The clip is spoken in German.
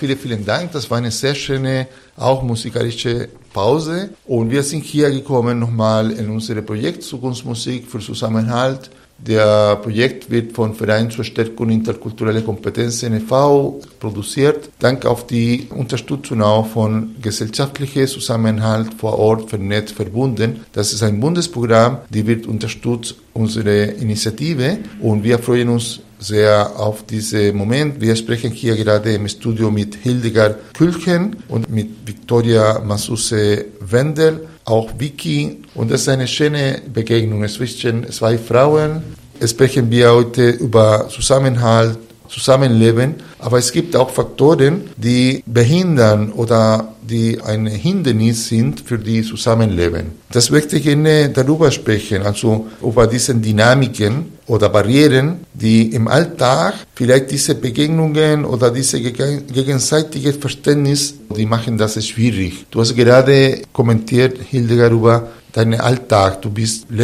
vielen Dank. Das war eine sehr schöne, auch musikalische Pause. Und wir sind hier gekommen nochmal in unser Projekt Zukunftsmusik für Zusammenhalt. Der Projekt wird vom Verein zur Stärkung interkultureller Kompetenzen e.V. produziert. Dank auf die Unterstützung auch von gesellschaftlicher Zusammenhalt vor Ort vernetzt verbunden. Das ist ein Bundesprogramm, die wird unterstützt unsere Initiative und wir freuen uns sehr auf diesen Moment. Wir sprechen hier gerade im Studio mit Hildegard Külchen und mit Victoria Masuse-Wendel, auch Vicky. Und das ist eine schöne Begegnung zwischen zwei Frauen. Sprechen wir heute über Zusammenhalt, Zusammenleben, aber es gibt auch Faktoren, die behindern oder die ein Hindernis sind für die Zusammenleben. Das möchte ich gerne darüber sprechen, also über diese Dynamiken oder Barrieren, die im Alltag vielleicht diese Begegnungen oder diese gegenseitige Verständnis, die machen das schwierig. Du hast gerade kommentiert, Hildegard, über deinen Alltag. Du bist